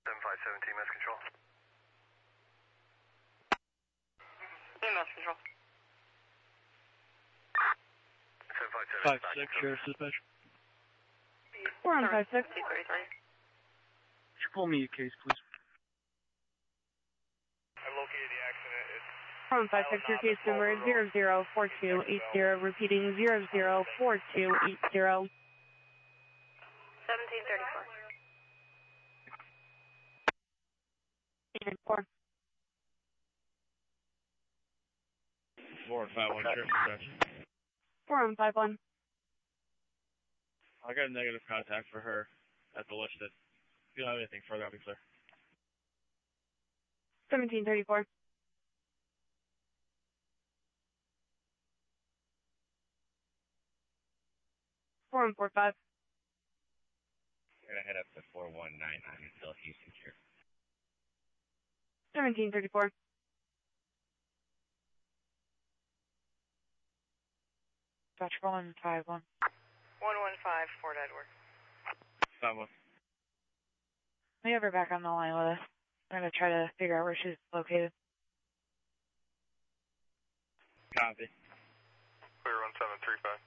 757 TMS control. TMS control. 757 56, Sheriff Dispatch. 4156. Could you pull me a case, please? I located the accident. It's 4156, your case number is 004280, repeating 004280. 1734. 894. 4151, Sheriff Dispatch. 4151. I got a negative contact for her at the listed. If you don't have anything further, I'll be clear. 1734. 4145. We're going to head up to 4199 until Houston here. 1734. 151. 115, Fort Edward. 51. We have her back on the line with us. I'm going to try to figure out where she's located. Copy. Clear 1735.